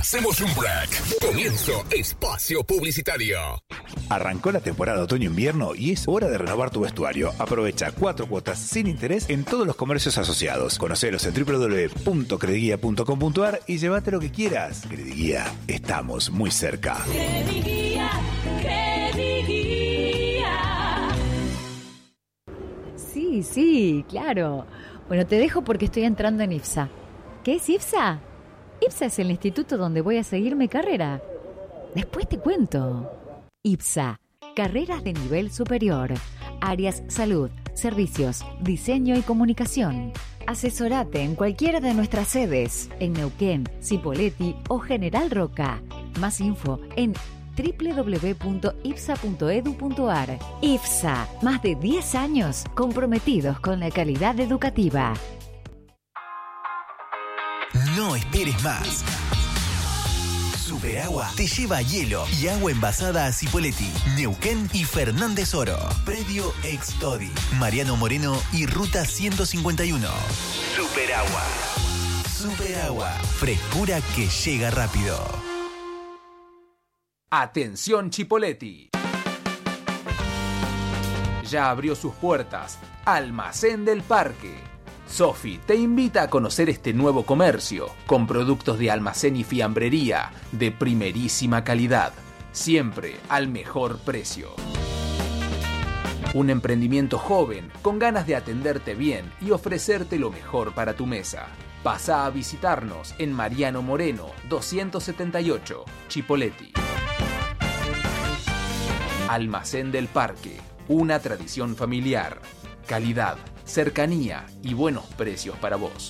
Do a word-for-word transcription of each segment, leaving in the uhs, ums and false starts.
Hacemos un break. Comienzo espacio publicitario. Arrancó la temporada otoño-invierno y es hora de renovar tu vestuario. Aprovecha cuatro cuotas sin interés en todos los comercios asociados. Conocelos en doble u doble u doble u punto crediguía punto com punto a r y llévate lo que quieras. Crediguía, estamos muy cerca. Crediguía, Crediguía. Sí, sí, claro. Bueno, te dejo porque estoy entrando en IPSA. ¿Qué es IPSA? IPSA es el instituto donde voy a seguir mi carrera. Después te cuento. IPSA, carreras de nivel superior, áreas salud, servicios, diseño y comunicación. Asesorate en cualquiera de nuestras sedes, en Neuquén, Cipolletti o General Roca. Más info en doble u doble u doble u punto ipsa punto edu punto a r. IPSA, más de diez años comprometidos con la calidad educativa. No esperes más. Superagua te lleva hielo y agua envasada a Cipolletti, Neuquén y Fernández Oro. Predio Extodi, Mariano Moreno y Ruta ciento cincuenta y uno. Superagua. Superagua. Frescura que llega rápido. Atención Cipolletti. Ya abrió sus puertas Almacén del Parque. Sofi te invita a conocer este nuevo comercio con productos de almacén y fiambrería de primerísima calidad, siempre al mejor precio. Un emprendimiento joven con ganas de atenderte bien y ofrecerte lo mejor para tu mesa. Pasa a visitarnos en Mariano Moreno doscientos setenta y ocho, Cipolletti. Almacén del Parque, una tradición familiar, calidad, cercanía y buenos precios para vos.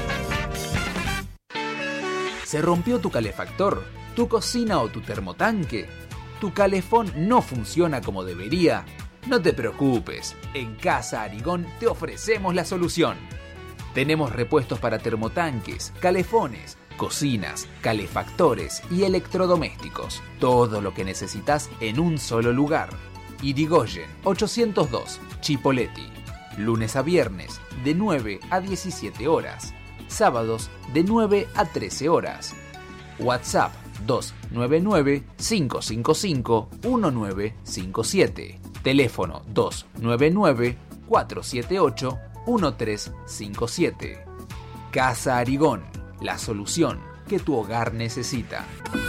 ¿Se rompió tu calefactor, tu cocina o tu termotanque? ¿Tu calefón no funciona como debería? No te preocupes, en Casa Arigón te ofrecemos la solución. Tenemos repuestos para termotanques, calefones, cocinas, calefactores y electrodomésticos. Todo lo que necesitas en un solo lugar. Irigoyen ochocientos dos, Cipolletti. Lunes a viernes, de nueve a diecisiete horas. Sábados, de nueve a trece horas. WhatsApp dos nueve nueve, cinco cinco cinco, uno nueve cinco siete. Teléfono dos nueve nueve, cuatro siete ocho, uno tres cinco siete. Casa Arigón, la solución que tu hogar necesita.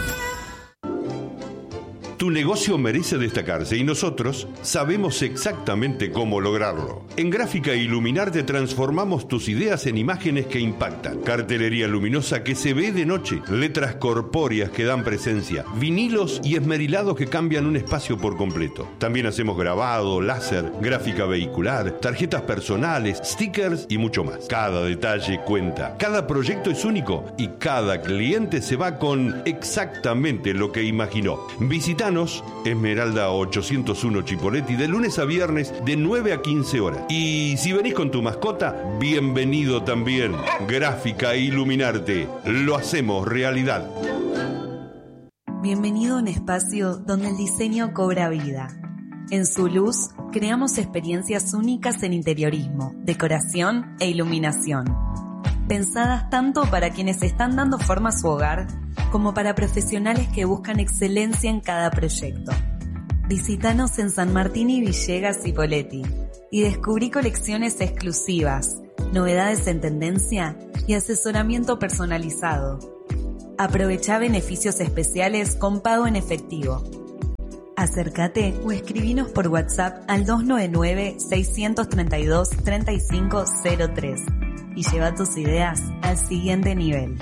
Tu negocio merece destacarse y nosotros sabemos exactamente cómo lograrlo. En Gráfica Iluminarte transformamos tus ideas en imágenes que impactan. Cartelería luminosa que se ve de noche, letras corpóreas que dan presencia, vinilos y esmerilados que cambian un espacio por completo. También hacemos grabado, láser, gráfica vehicular, tarjetas personales, stickers y mucho más. Cada detalle cuenta, cada proyecto es único y cada cliente se va con exactamente lo que imaginó. Visita Esmeralda ochocientos uno Cipolletti de lunes a viernes de nueve a quince horas. Y si venís con tu mascota, bienvenido también. Gráfica Iluminarte, lo hacemos realidad. Bienvenido a un espacio donde el diseño cobra vida. En su luz, creamos experiencias únicas en interiorismo, decoración e iluminación. Pensadas tanto para quienes están dando forma a su hogar, como para profesionales que buscan excelencia en cada proyecto. Visítanos en San Martín y Villegas, Cipolletti, y descubrí colecciones exclusivas, novedades en tendencia y asesoramiento personalizado. Aprovechá beneficios especiales con pago en efectivo. Acércate o escribinos por WhatsApp al dos nueve nueve, seis tres dos, tres cinco cero tres y lleva tus ideas al siguiente nivel.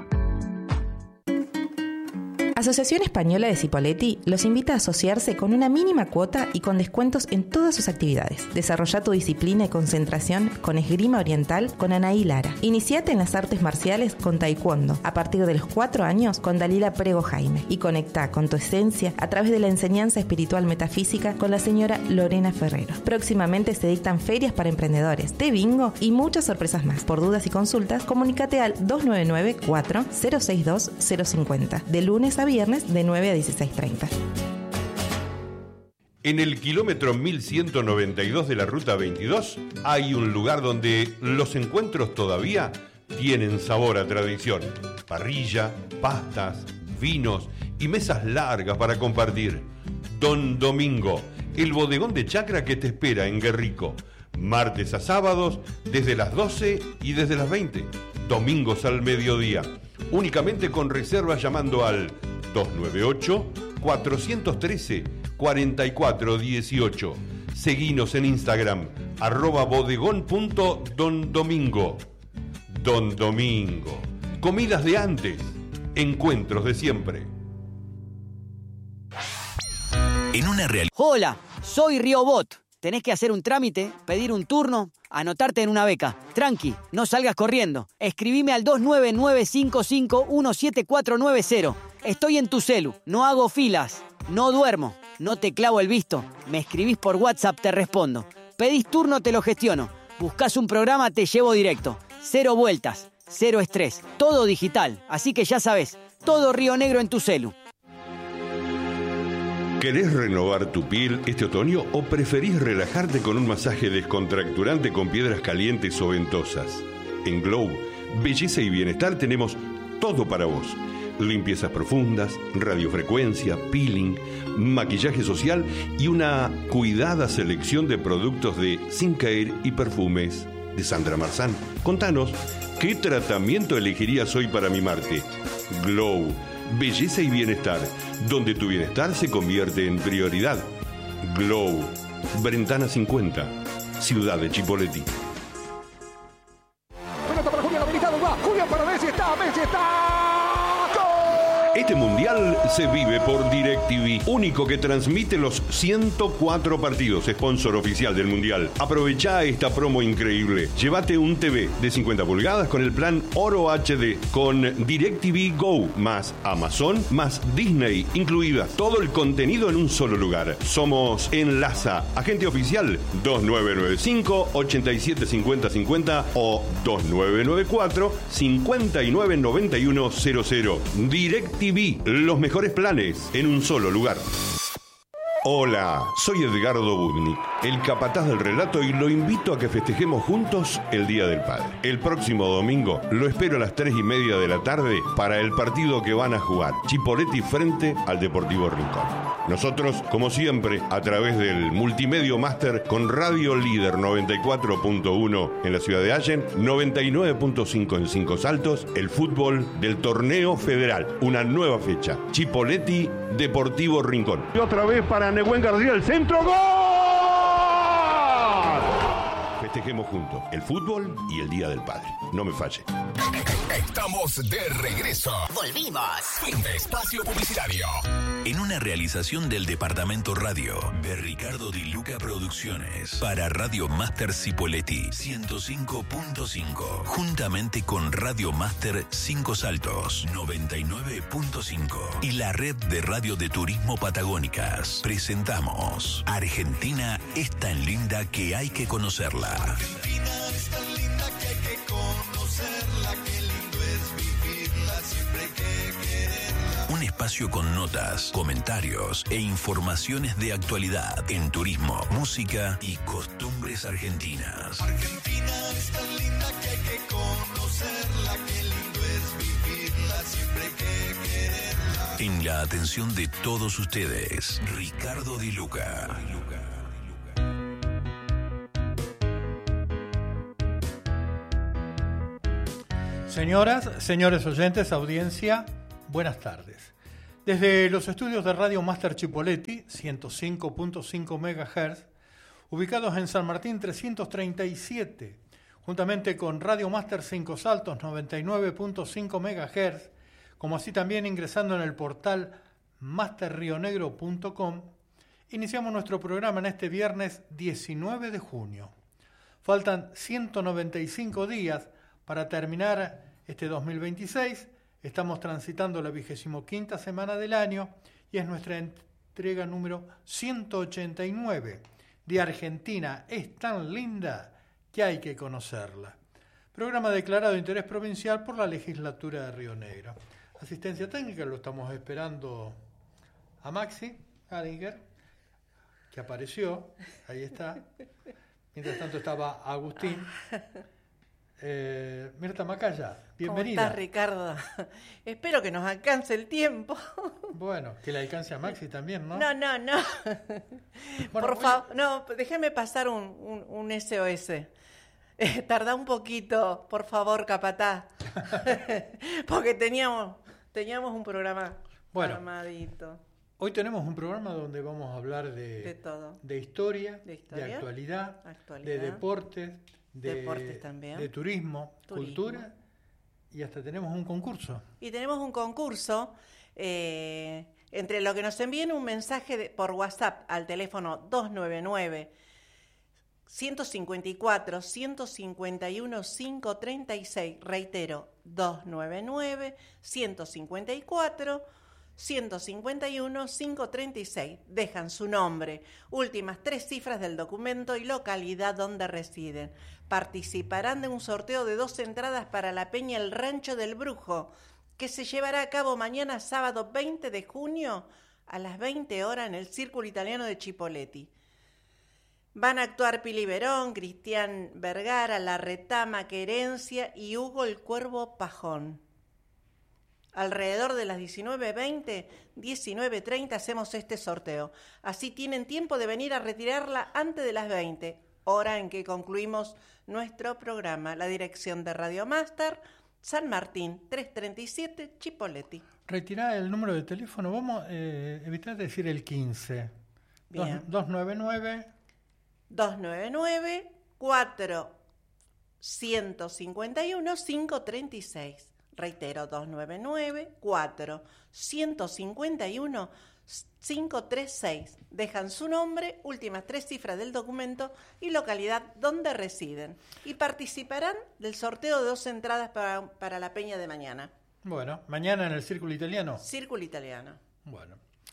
Asociación Española de Cipolletti los invita a asociarse con una mínima cuota y con descuentos en todas sus actividades. Desarrolla tu disciplina y concentración con esgrima oriental con Anaí Lara. Iniciate en las artes marciales con taekwondo a partir de los cuatro años con Dalila Prego Jaime y conecta con tu esencia a través de la enseñanza espiritual metafísica con la señora Lorena Ferrero. Próximamente se dictan ferias para emprendedores, té bingo y muchas sorpresas más. Por dudas y consultas, comunícate al dos nueve nueve, cuatro cero seis dos, cero cinco cero de lunes a viernes de nueve a dieciséis treinta. En el kilómetro mil ciento noventa y dos de la ruta veintidós hay un lugar donde los encuentros todavía tienen sabor a tradición. Parrilla, pastas, vinos y mesas largas para compartir. Don Domingo, el bodegón de chacra que te espera en Guerrico. Martes a sábados desde las doce y desde las veinte. Domingos al mediodía. Únicamente con reservas llamando al dos nueve ocho, cuatro uno tres, cuatro cuatro uno ocho. Seguinos en Instagram, arroba bodegón punto don domingo. Don Domingo. Comidas de antes, encuentros de siempre. En una real... Hola, soy Riobot. Tenés que hacer un trámite, pedir un turno, anotarte en una beca. Tranqui, no salgas corriendo. Escribime al dos nueve nueve cinco cinco uno siete cuatro nueve cero. Estoy en tu celu, no hago filas, no duermo, no te clavo el visto. Me escribís por WhatsApp, te respondo. Pedís turno, te lo gestiono. Buscás un programa, te llevo directo. Cero vueltas, cero estrés, todo digital. Así que ya sabés, todo Río Negro en tu celu. ¿Querés renovar tu piel este otoño o preferís relajarte con un masaje descontracturante con piedras calientes o ventosas? En Glow, Belleza y Bienestar tenemos todo para vos. Limpiezas profundas, radiofrecuencia, peeling, maquillaje social y una cuidada selección de productos de skincare y perfumes de Sandra Marzán. Contanos, ¿qué tratamiento elegirías hoy para mimarte? Glow, Belleza y Bienestar, donde tu bienestar se convierte en prioridad. Glow, Brentana cincuenta, Ciudad de Chipoleti. Pelota para Julián, habilitado, va, Julián para Messi, está, Messi está. Este mundial se vive por DirecTV, único que transmite los ciento cuatro partidos, sponsor oficial del mundial. Aprovecha esta promo increíble. Llévate un T V de cincuenta pulgadas con el plan Oro H D, con DirecTV Go, más Amazon, más Disney incluidas. Todo el contenido en un solo lugar. Somos Enlaza, agente oficial dos nueve nueve cinco, ocho siete cinco cero cinco cero o dos nueve nueve cuatro, cinco nueve nueve uno cero cero. DirecTV, los mejores planes en un solo lugar. Hola, soy Edgardo Budnik, el capataz del relato, y lo invito a que festejemos juntos el Día del Padre. El próximo domingo lo espero a las tres y media de la tarde para el partido que van a jugar Chipoleti frente al Deportivo Rincón. Nosotros, como siempre, a través del Multimedio Máster con Radio Líder noventa y cuatro punto uno en la ciudad de Allen, noventa y nueve punto cinco en Cinco Saltos, el fútbol del Torneo Federal. Una nueva fecha, Chipoleti Deportivo Rincón. Y otra vez para Nehuen García, el centro, ¡gol! Festejemos juntos el fútbol y el Día del Padre. No me falle. Estamos de regreso. Volvimos. Fin de espacio publicitario. En una realización del Departamento Radio de Ricardo Di Luca Producciones para Radio Máster Cipolletti ciento cinco punto cinco, juntamente con Radio Máster Cinco Saltos noventa y nueve punto cinco y la red de radio de turismo patagónicas, presentamos Argentina es tan linda que hay que conocerla. Argentina es tan linda que hay que conocerla, qué lindo es vivirla, siempre hay que quererla. Un espacio con notas, comentarios e informaciones de actualidad en turismo, música y costumbres argentinas. Argentina es tan linda que hay que conocerla, qué lindo es vivirla, siempre hay que quererla. En la atención de todos ustedes, Ricardo Di Luca. Señoras, señores oyentes, audiencia, buenas tardes. Desde los estudios de Radio Máster Chipolletti, ciento cinco punto cinco megahertz, ubicados en San Martín trescientos treinta y siete, juntamente con Radio Máster Cinco Saltos noventa y nueve punto cinco megahertz, como así también ingresando en el portal master rio negro punto com, iniciamos nuestro programa en este viernes diecinueve de junio. Faltan ciento noventa y cinco días para terminar este dos mil veintiséis. Estamos transitando la vigésimo quinta semana del año y es nuestra entrega número ciento ochenta y nueve de Argentina es tan linda que hay que conocerla. Programa declarado de interés provincial por la legislatura de Río Negro. Asistencia técnica, lo estamos esperando a Maxi Garinger, que apareció, ahí está. Mientras tanto estaba Agustín Eh, Mirta Macaya, bienvenida. ¿Cómo estás, Ricardo? Espero que nos alcance el tiempo. Bueno, que le alcance a Maxi también, ¿no? No, no, no. Bueno, por favor, no, déjame pasar un, un, un S O S. Eh, tarda un poquito, por favor, capataz. Porque teníamos, teníamos un programa bueno, armadito. Hoy tenemos un programa donde vamos a hablar de, de todo. De historia, de, historia, de actualidad, actualidad, de deportes, de, deportes también. de turismo, turismo, cultura y hasta tenemos un concurso. Y tenemos un concurso, eh, entre lo que nos envíen un mensaje de, por WhatsApp al teléfono dos nueve nueve, uno cinco cuatro, uno cinco uno, cinco tres seis, reitero, dos nueve nueve, uno cinco cuatro, uno cinco uno, cinco tres seis. Dejan su nombre, últimas tres cifras del documento y localidad donde residen. Participarán de un sorteo de dos entradas para la Peña El Rancho del Brujo, que se llevará a cabo mañana sábado veinte de junio a las veinte horas en el Círculo Italiano de Chipoleti. Van a actuar Pili Verón, Cristian Vergara, La Retama Querencia y Hugo el Cuervo Pajón. Alrededor de las diecinueve veinte, diecinueve treinta hacemos este sorteo. Así tienen tiempo de venir a retirarla antes de las veinte, hora en que concluimos nuestro programa. La dirección de Radio Master, San Martín, trescientos treinta y siete, Chipoleti. Retirá el número de teléfono. Vamos a eh, evitar decir el quince. Bien. dos nueve nueve. dos nueve nueve, cuatro cinco uno, cinco tres seis. Reitero, dos nueve nueve, cuatro cinco uno, cinco tres seis. Dejan su nombre, últimas tres cifras del documento y localidad donde residen. Y participarán del sorteo de dos entradas para, para la Peña de mañana. Bueno, mañana en el Círculo Italiano. Círculo Italiano. Bueno.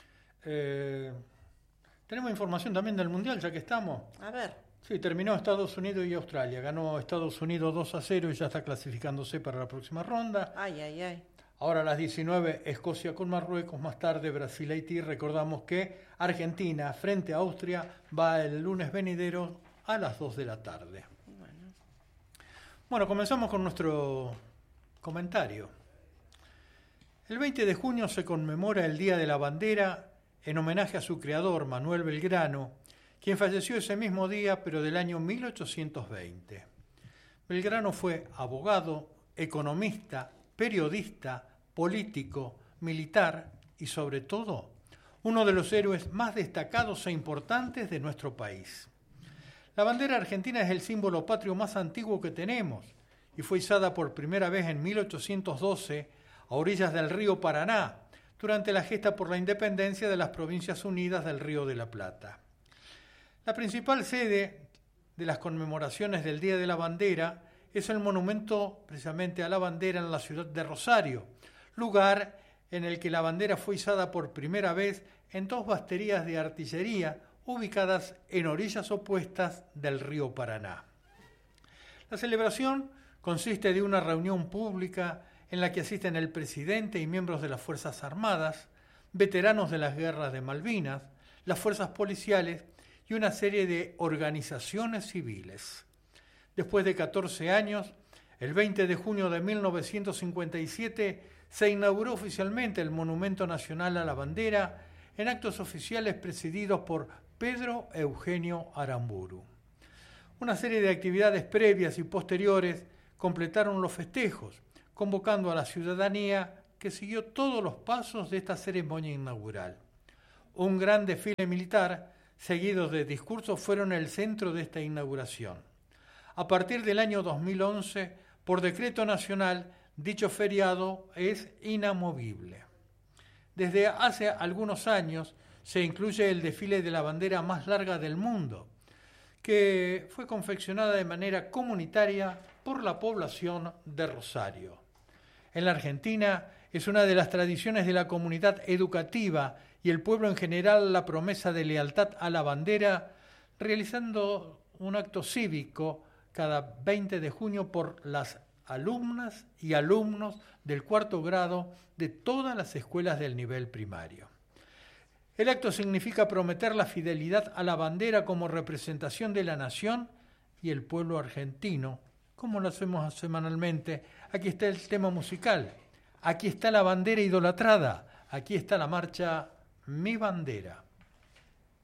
Eh, tenemos información también del Mundial, ya que estamos. A ver. Sí, terminó Estados Unidos y Australia. Ganó Estados Unidos dos a cero y ya está clasificándose para la próxima ronda. Ay, ay, ay. Ahora a las diecinueve, Escocia con Marruecos. Más tarde, Brasil, Haití. Recordamos que Argentina frente a Austria va el lunes venidero a las dos de la tarde. Bueno, bueno comenzamos con nuestro comentario. El veinte de junio se conmemora el Día de la Bandera en homenaje a su creador, Manuel Belgrano, quien falleció ese mismo día, pero del año mil ochocientos veinte. Belgrano fue abogado, economista, periodista, político, militar y, sobre todo, uno de los héroes más destacados e importantes de nuestro país. La bandera argentina es el símbolo patrio más antiguo que tenemos y fue izada por primera vez en mil ochocientos doce a orillas del río Paraná, durante la gesta por la independencia de las Provincias Unidas del Río de la Plata. La principal sede de las conmemoraciones del Día de la Bandera es el monumento precisamente a la bandera en la ciudad de Rosario, lugar en el que la bandera fue izada por primera vez en dos baterías de artillería ubicadas en orillas opuestas del río Paraná. La celebración consiste de una reunión pública en la que asisten el presidente y miembros de las Fuerzas Armadas, veteranos de las guerras de Malvinas, las fuerzas policiales y una serie de organizaciones civiles. Después de catorce años, el veinte de junio de mil novecientos cincuenta y siete se inauguró oficialmente el Monumento Nacional a la Bandera en actos oficiales presididos por Pedro Eugenio Aramburu. Una serie de actividades previas y posteriores completaron los festejos, convocando a la ciudadanía que siguió todos los pasos de esta ceremonia inaugural. Un gran desfile militar, seguidos de discursos, fueron el centro de esta inauguración. A partir del año dos mil once, por decreto nacional, dicho feriado es inamovible. Desde hace algunos años se incluye el desfile de la bandera más larga del mundo, que fue confeccionada de manera comunitaria por la población de Rosario. En la Argentina es una de las tradiciones de la comunidad educativa y el pueblo en general la promesa de lealtad a la bandera, realizando un acto cívico cada veinte de junio por las alumnas y alumnos del cuarto grado de todas las escuelas del nivel primario. El acto significa prometer la fidelidad a la bandera como representación de la nación y el pueblo argentino como lo hacemos semanalmente. Aquí está el tema musical, aquí está la bandera idolatrada, aquí está la marcha Mi Bandera.